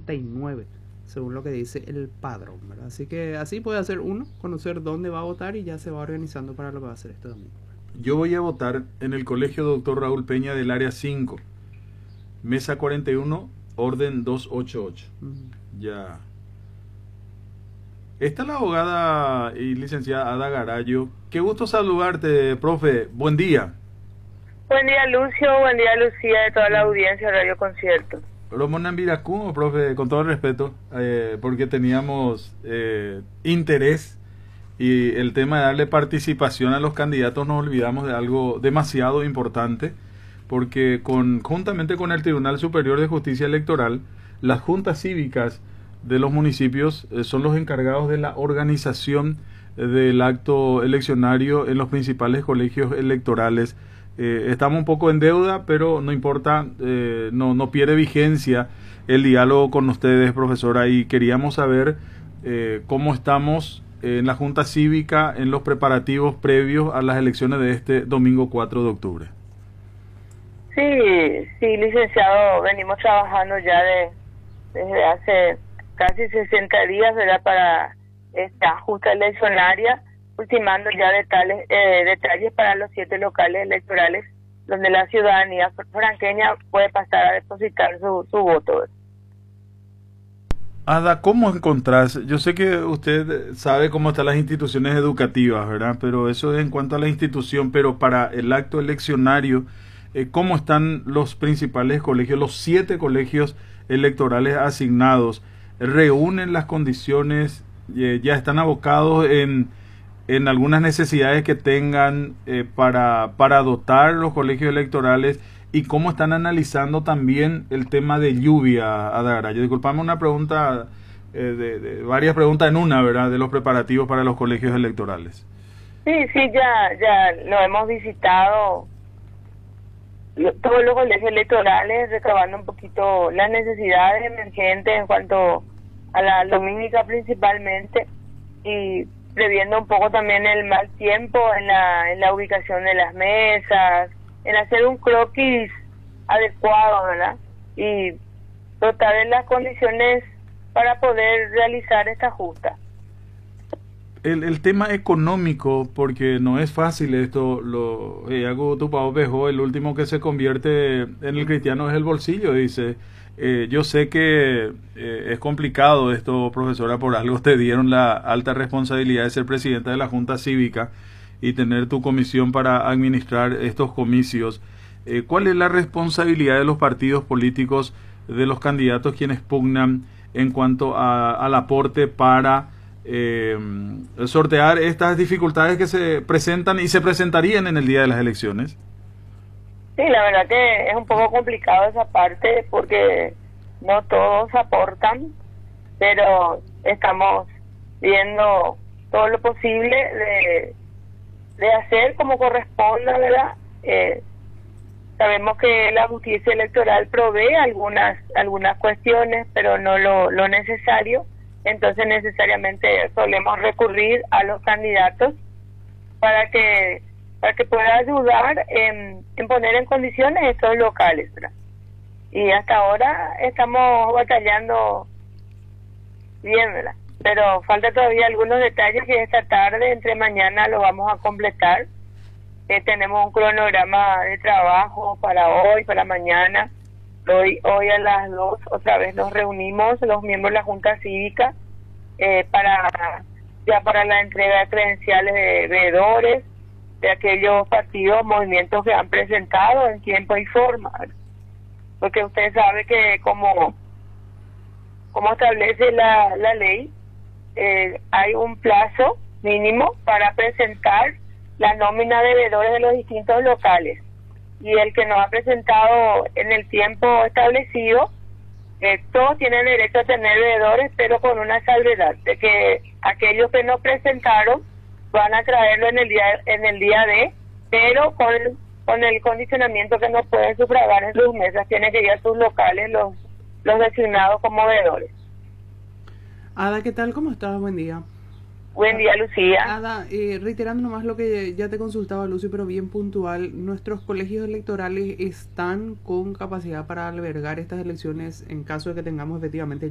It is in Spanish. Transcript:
49, según lo que dice el padrón, ¿verdad? Así que así puede hacer uno, conocer dónde va a votar y ya se va organizando para lo que va a hacer este domingo. Yo voy a votar en el Colegio Doctor Raúl Peña del Área 5, Mesa 41, Orden 288. Ya. Esta es la abogada y licenciada Ada Garayo. Qué gusto saludarte, profe. Buen día. Buen día, Lucio. Buen día, Lucía, de toda la audiencia de Radio Concierto. Romona Viracú, profe, con todo el respeto, porque teníamos interés y el tema de darle participación a los candidatos, nos olvidamos de algo demasiado importante, porque juntamente con el Tribunal Superior de Justicia Electoral, las juntas cívicas de los municipios son los encargados de la organización del acto eleccionario en los principales colegios electorales. Estamos un poco en deuda, pero no importa, no pierde vigencia el diálogo con ustedes, profesora, y queríamos saber cómo estamos en la Junta Cívica en los preparativos previos a las elecciones de este domingo 4 de octubre. Sí, licenciado, venimos trabajando ya desde hace casi 60 días, ¿verdad?, para esta Junta Eleccionaria, ultimando ya detalles para los 7 locales electorales donde la ciudadanía franqueña puede pasar a depositar su voto. Ada, ¿cómo encontrás? Yo sé que usted sabe cómo están las instituciones educativas, ¿verdad? Pero eso es en cuanto a la institución, pero para el acto eleccionario, ¿cómo están los principales colegios, los 7 colegios electorales asignados? ¿Reúnen las condiciones? ¿Ya están abocados en algunas necesidades que tengan para dotar los colegios electorales? ¿Y cómo están analizando también el tema de lluvia, Ada Garayo? Disculpame una pregunta, de varias preguntas en una, ¿verdad?, de los preparativos para los colegios electorales. Sí, ya lo hemos visitado todos los colegios electorales, recabando un poquito las necesidades emergentes en cuanto a la lumínica principalmente, y previendo un poco también el mal tiempo en la ubicación de las mesas, en hacer un croquis adecuado, ¿verdad? Y dotar de las condiciones para poder realizar esta justa. El tema económico, porque no es fácil esto, hago tu pavo vejo, el último que se convierte en el cristiano es el bolsillo, dice. Yo sé que es complicado esto, profesora, por algo te dieron la alta responsabilidad de ser presidenta de la Junta Cívica y tener tu comisión para administrar estos comicios. ¿Cuál es la responsabilidad de los partidos políticos, de los candidatos quienes pugnan en cuanto al aporte para sortear estas dificultades que se presentan y se presentarían en el día de las elecciones? Sí, la verdad que es un poco complicado esa parte porque no todos aportan, pero estamos viendo todo lo posible de hacer como corresponda, ¿verdad? Sabemos que la justicia electoral provee algunas cuestiones, pero no lo necesario. Entonces necesariamente solemos recurrir a los candidatos para que pueda ayudar en poner en condiciones estos locales, ¿verdad? Y hasta ahora estamos batallando bien, ¿verdad? Pero falta todavía algunos detalles que esta tarde, entre mañana, lo vamos a completar. Tenemos un cronograma de trabajo para hoy, para mañana. Hoy a las 2 otra vez nos reunimos los miembros de la Junta Cívica para la entrega de credenciales de veedores de aquellos partidos, movimientos que han presentado en tiempo y forma, porque usted sabe que como establece la ley, hay un plazo mínimo para presentar la nómina de veedores de los distintos locales, y el que no ha presentado en el tiempo establecido, todos tienen derecho a tener veedores, pero con una salvedad de que aquellos que no presentaron van a traerlo en el día de, pero con el condicionamiento que no pueden sufragar en sus mesas, tienen que ir a sus locales los designados como veedores. Ada, ¿qué tal? ¿Cómo estás? Buen día. Buen día, Lucía. Ada, reiterando nomás lo que ya te consultaba, Lucy, pero bien puntual, ¿nuestros colegios electorales están con capacidad para albergar estas elecciones en caso de que tengamos efectivamente